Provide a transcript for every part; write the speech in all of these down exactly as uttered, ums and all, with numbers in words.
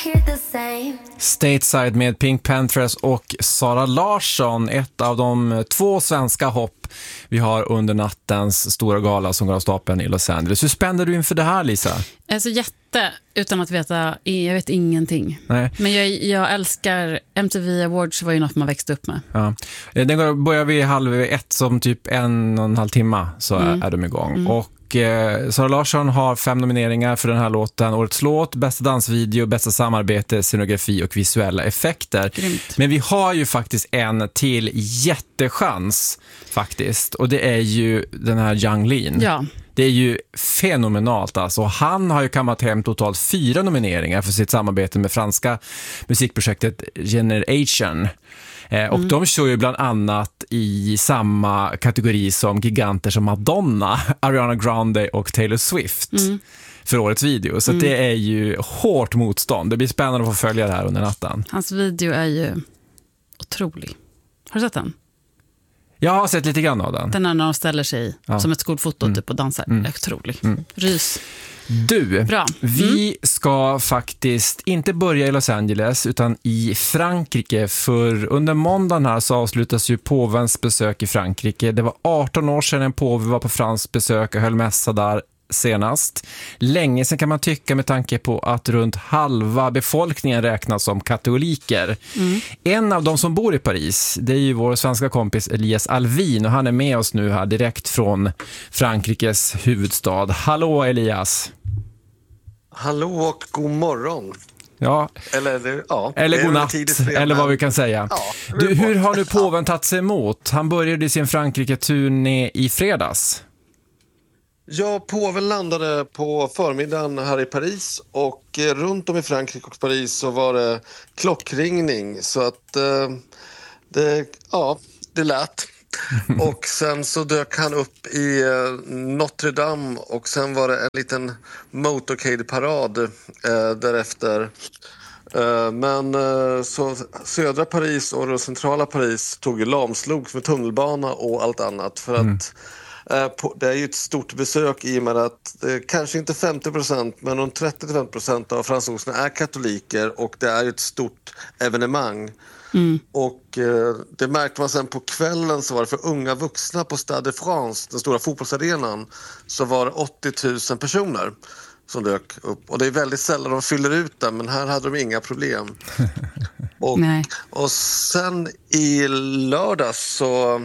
Stateside med Pink Panthers och Sara Larsson, ett av de två svenska hopp vi har under nattens stora gala som går av stapeln i Los Angeles. Hur spände du inför det här, Lisa? Alltså jätte, utan att veta, jag vet ingenting. Nej. Men jag, jag älskar M T V Awards, var ju något man växte upp med. Ja. Den går, börjar vi halv ett, som typ en och en halv timme så är, mm. är de igång. Mm. Och Sara Larsson har fem nomineringar för den här låten. Årets låt, bästa dansvideo, bästa samarbete, scenografi och visuella effekter. Grymt. Men vi har ju faktiskt en till jättechans faktiskt. Och det är ju den här Yung Lean. Ja. Det är ju fenomenalt alltså. Han har ju kammat hem totalt fyra nomineringar för sitt samarbete med franska musikprojektet Generation. Eh, och mm. de kör ju bland annat i samma kategori som giganter som Madonna, Ariana Grande och Taylor Swift mm. för årets video. Så mm. det är ju hårt motstånd. Det blir spännande att få följa det här under natten. Hans video är ju otrolig. Har du sett den? Jag har sett lite grann av den. Den är när de ställer sig ja. som ett skolfoto mm. typ och dansar. Mm. Otrolig. Mm. Rys. Du, Bra. vi mm. ska faktiskt inte börja i Los Angeles utan i Frankrike, för under måndagen här så avslutas ju påvens besök i Frankrike. Det var arton år sedan en påve var på fransk besök och höll mässa där senast. Länge sedan kan man tycka, med tanke på att runt halva befolkningen räknas som katoliker. Mm. En av de som bor i Paris, det är ju vår svenska kompis Elias Alvin, och han är med oss nu här direkt från Frankrikes huvudstad. Hallå Elias! Hallå och god morgon. Ja. Eller, ja, eller god natt, eller vad vi kan säga. Ja, du, hur har nu påven tagit sig emot? Han började sin Frankrike-turné i fredags. Ja, påven landade på förmiddagen här i Paris, och eh, runt om i Frankrike och Paris så var det klockringning, så att eh, det, ja, det lät. Och sen så dök han upp i eh, Notre Dame, och sen var det en liten motorcade-parad eh, därefter. Eh, men eh, så södra Paris och det centrala Paris tog ju lamslog med tunnelbana och allt annat, för mm. att det är ju ett stort besök i och med att det kanske inte femtio procent men om trettio till femtio procent av fransoserna är katoliker, och det är ju ett stort evenemang. Mm. Och eh, det märkte man sen på kvällen, så var det för unga vuxna på Stade de France, den stora fotbollsarenan, så var det åttio tusen personer som dök upp. Och det är väldigt sällan de fyller ut den, men här hade de inga problem. och, och sen i lördags så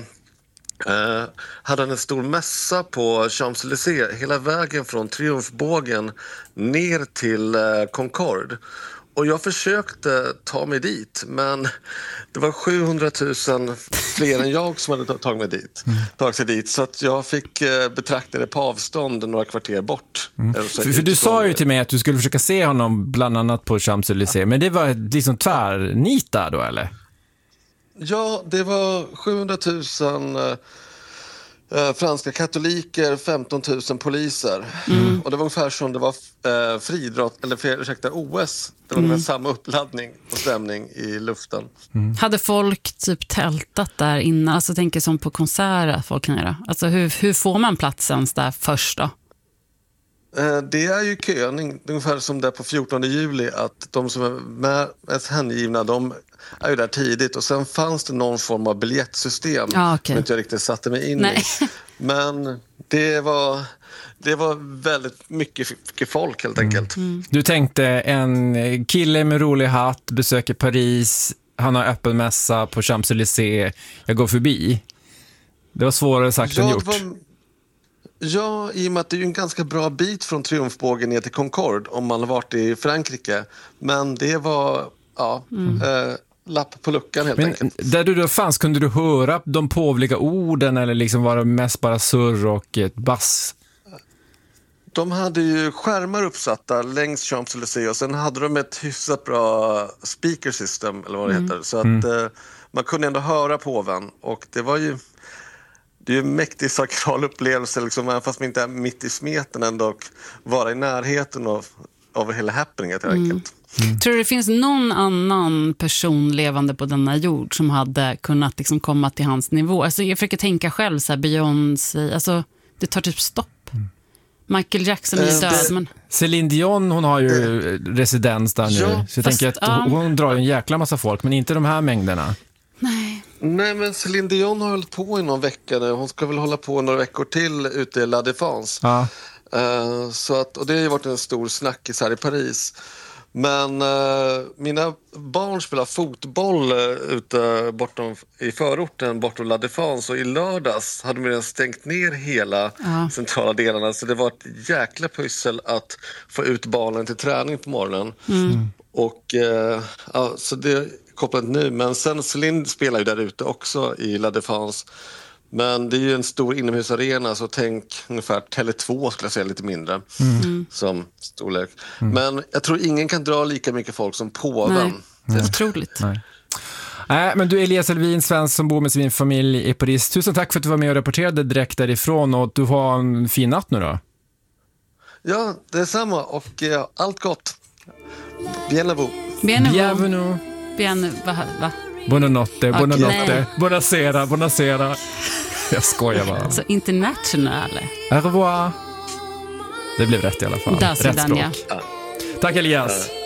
Uh, hade han en stor mässa på Champs-Élysées hela vägen från Triumfbågen ner till uh, Concorde. Och jag försökte ta mig dit, men det var sjuhundratusen fler än jag som hade tagit mig dit, mm. tagit sig dit. Så att jag fick uh, betrakta det på avstånd några kvarter bort. Mm. För, för du sa ju till mig att du skulle försöka se honom bland annat på Champs-Élysées, men det var liksom tvärnita då, eller? Ja, det var sjuhundratusen eh, franska katoliker, femton tusen poliser. Mm. Och det var ungefär som det var eh, friidrott, eller för, ursäkta, O S. Det var mm. samma uppladdning och stämning i luften. Mm. Hade folk typ tältat där innan? Alltså tänker som på konserter folk kan göra. Alltså hur, hur får man platsen där först då? Det är ju köning, ungefär som det på fjortonde juli, att de som är mest hängivna, de är ju där tidigt, och sen fanns det någon form av biljettsystem ah, okay. som inte jag riktigt satte mig in Nej. i. Men det var, det var väldigt mycket, mycket folk helt enkelt. Mm. Mm. Du tänkte, en kille med rolig hatt besöker Paris, han har öppen mässa på Champs-Élysées, jag går förbi. Det var svårare sagt ja, än gjort. Var... Ja, i och med att det är ju en ganska bra bit från Triumfbågen ner till Concorde om man har varit i Frankrike. Men det var, ja, mm. eh, lapp på luckan helt Men enkelt. Där du då fanns, kunde du höra de påvliga orden, eller liksom var det mest bara surr och ett bass? De hade ju skärmar uppsatta längs Champs-Élysées, och sen hade de ett hyfsat bra speaker system, eller vad det mm. heter. Så att mm. eh, man kunde ändå höra påven, och det var ju... Det är ju en mäktig sakral upplevelse, liksom, även fast man inte är mitt i smeten, ändå vara i närheten av, av hela happeningen helt enkelt. Mm. Mm. Tror du det finns någon annan person levande på denna jord som hade kunnat liksom komma till hans nivå? Alltså, jag försöker tänka själv, så här, Beyoncé, alltså, det tar typ stopp. Mm. Michael Jackson är Eh, död, det- men... Celine Dion, hon har ju residens där nu. Ja, så jag fast, tänker att ja. hon, hon drar ju en jäkla massa folk, men inte de här mängderna. Nej. Nej, men Celine Dion har hållit på i någon vecka nu. Hon ska väl hålla på några veckor till ute i La Défense. Ja. Eh, så att, och det har ju varit en stor snackis här i Paris. Men eh, mina barn spelar fotboll uh, ute bortom, i förorten bortom La Défense, och i lördags hade de redan stängt ner hela Ja. centrala delarna, så det var ett jäkla pussel att få ut barnen till träning på morgonen. Och eh, ja, så det är kopplat nu, men sen Celine spelar ju där ute också i La Défense. Men det är ju en stor inomhusarena, så tänk ungefär Tele två skulle jag säga, lite mindre som storlek. Men jag tror ingen kan dra lika mycket folk som påven. Nej, otroligt. Nej. Nej, men du Elias Elvin, svensk som bor med sin familj i Paris. Tusen tack för att du var med och rapporterade direkt därifrån, och du har en fin natt nu då. Ja, det är samma, och eh, allt gott. Bien à vous. Bienvenue. Bienvenue. Bien, va, va? Buonanotte, buonanotte, Nej. buonasera, buonasera. Jag skojar bara. Alltså international. Au revoir. Det blev rätt i alla fall. Da Rätt Sidania. språk. Tack Elias.